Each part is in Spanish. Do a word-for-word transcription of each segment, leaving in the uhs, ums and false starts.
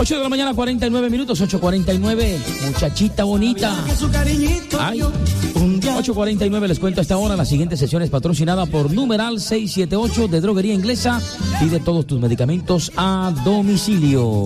ocho de la mañana, cuarenta y nueve minutos, ocho cuarenta y nueve, muchachita bonita. Ay, ocho cuarenta y nueve, les cuento a esta hora, la siguiente sesión es patrocinada por Numeral seiscientos setenta y ocho de Droguería Inglesa. Pide todos tus medicamentos a domicilio.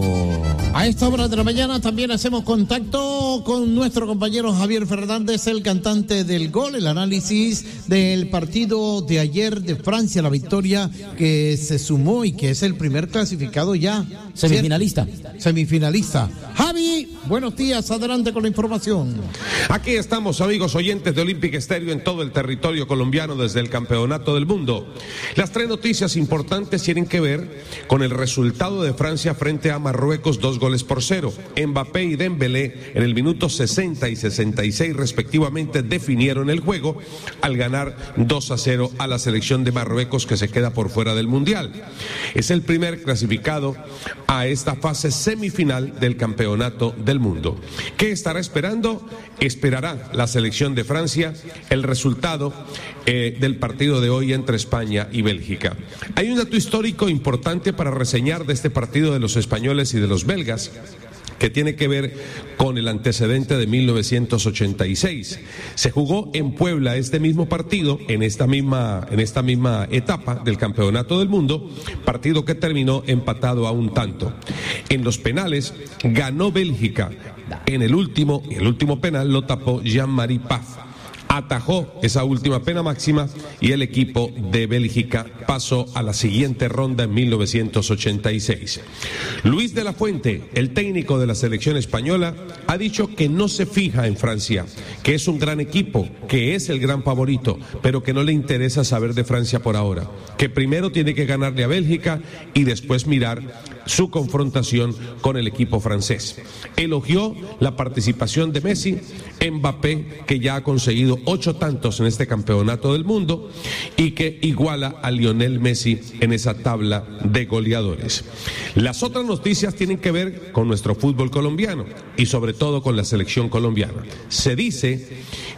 A esta hora de la mañana también hacemos contacto con nuestro compañero Javier Fernández, el cantante del gol, el análisis del partido de ayer de Francia, la victoria que se sumó y que es el primer clasificado ya. Semifinalista. ¿Cierto? Semifinalista. Javi, buenos días, adelante con la información. Aquí estamos, amigos oyentes de Olímpica Estéreo, en todo el territorio colombiano desde el Campeonato del Mundo. Las tres noticias importantes tienen que ver con el resultado de Francia frente a Marruecos, dos goles por cero. Mbappé y Dembélé en el minuto sesenta y sesenta y seis respectivamente definieron el juego al ganar dos a cero a la selección de Marruecos, que se queda por fuera del Mundial. Es el primer clasificado a esta fase semifinal del Campeonato del Mundo. ¿Qué estará esperando? Esperará la selección de Francia el resultado eh, del partido de hoy entre España y Bélgica. Hay un dato histórico importante para reseñar de este partido de los españoles y de los belgas, que tiene que ver con el antecedente de mil novecientos ochenta y seis. Se jugó en Puebla este mismo partido, en esta misma, en esta misma etapa del Campeonato del Mundo, partido que terminó empatado a un tanto. En los penales ganó Bélgica. En el último, el último penal lo tapó Jean-Marie Paf. Atajó esa última pena máxima y el equipo de Bélgica pasó a la siguiente ronda en mil novecientos ochenta y seis. Luis de la Fuente, el técnico de la selección española, ha dicho que no se fija en Francia, que es un gran equipo, que es el gran favorito, pero que no le interesa saber de Francia por ahora, que primero tiene que ganarle a Bélgica y después mirar su confrontación con el equipo francés. Elogió la participación de Messi, Mbappé, que ya ha conseguido ocho tantos en este Campeonato del Mundo y que iguala a Lionel Messi en esa tabla de goleadores. Las otras noticias tienen que ver con nuestro fútbol colombiano y sobre todo con la selección colombiana. Se dice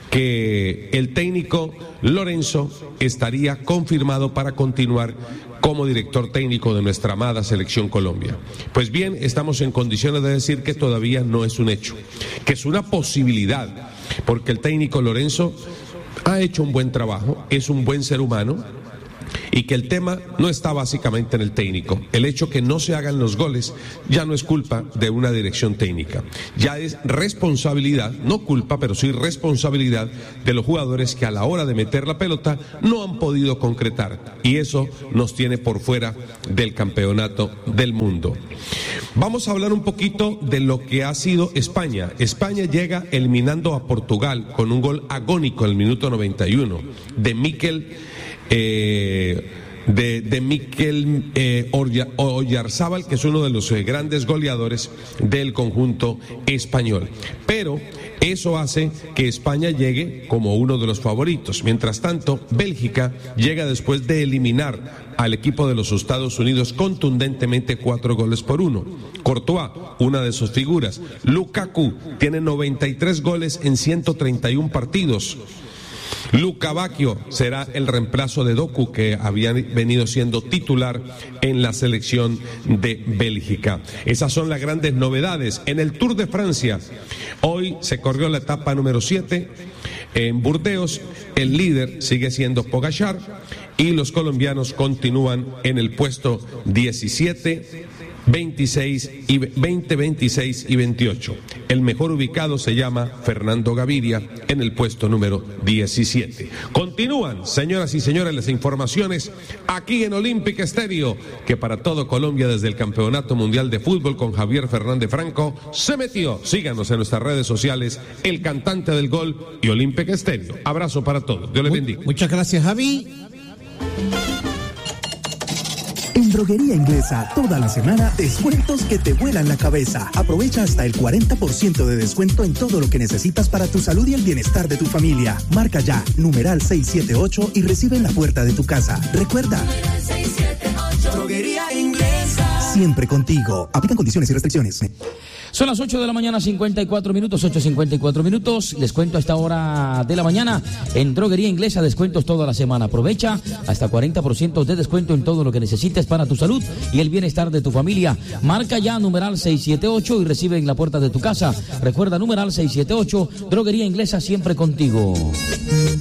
que el técnico Lorenzo estaría confirmado para continuar como director técnico de nuestra amada selección Colombia. Pues bien, estamos en condiciones de decir que todavía no es un hecho, que es una posibilidad, porque el técnico Lorenzo ha hecho un buen trabajo, es un buen ser humano, y que el tema no está básicamente en el técnico. El hecho que no se hagan los goles ya no es culpa de una dirección técnica, ya es responsabilidad, no culpa, pero sí responsabilidad de los jugadores que a la hora de meter la pelota no han podido concretar, y eso nos tiene por fuera del Campeonato del Mundo. Vamos a hablar un poquito de lo que ha sido España. España llega eliminando a Portugal con un gol agónico en el minuto noventa y uno de Mikel Eh, de, de Mikel eh, Oyarzábal, que es uno de los eh, grandes goleadores del conjunto español. Pero eso hace que España llegue como uno de los favoritos. Mientras tanto, Bélgica llega después de eliminar al equipo de los Estados Unidos contundentemente cuatro goles por uno. Courtois, una de sus figuras. Lukaku tiene noventa y tres goles en ciento treinta y uno partidos. Luka Bacchio será el reemplazo de Doku, que había venido siendo titular en la selección de Bélgica. Esas son las grandes novedades. En el Tour de Francia, hoy se corrió la etapa número siete en Burdeos. El líder sigue siendo Pogačar y los colombianos continúan en el puesto diecisiete, veintiséis y veinte, veintiséis y veintiocho. El mejor ubicado se llama Fernando Gaviria en el puesto número diecisiete. Continúan, señoras y señores, las informaciones aquí en Olímpica Estéreo, que para todo Colombia desde el Campeonato Mundial de Fútbol con Javier Fernández Franco se metió. Síganos en nuestras redes sociales, El Cantante del Gol y Olímpica Estéreo. Abrazo para todos. Dios les bendiga. Muchas gracias, Javi. En Droguería Inglesa, toda la semana, descuentos que te vuelan la cabeza. Aprovecha hasta el cuarenta por ciento de descuento en todo lo que necesitas para tu salud y el bienestar de tu familia. Marca ya, numeral seiscientos setenta y ocho y recibe en la puerta de tu casa. Recuerda, Droguería Inglesa. Siempre contigo. Aplican condiciones y restricciones. Son las ocho de la mañana, cincuenta y cuatro minutos, ocho cincuenta y cuatro minutos. Les cuento a esta hora de la mañana en Droguería Inglesa, descuentos toda la semana. Aprovecha hasta cuarenta por ciento de descuento en todo lo que necesites para tu salud y el bienestar de tu familia. Marca ya numeral seiscientos setenta y ocho y recibe en la puerta de tu casa. Recuerda numeral seiscientos setenta y ocho, Droguería Inglesa, siempre contigo.